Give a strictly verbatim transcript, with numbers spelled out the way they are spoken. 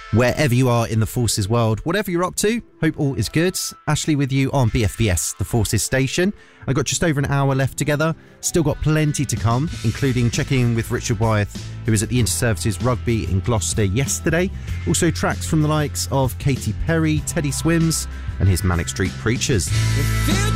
Wherever you are in the Forces world, whatever you're up to, hope all is good. Ashley with you on B F B S, the Forces station. I got just over an hour left together. Still got plenty to come, including checking in with Richard Wyeth, who was at the Inter-Services Rugby in Gloucester yesterday. Also tracks from the likes of Katy Perry, Teddy Swims, and his Manic Street Preachers.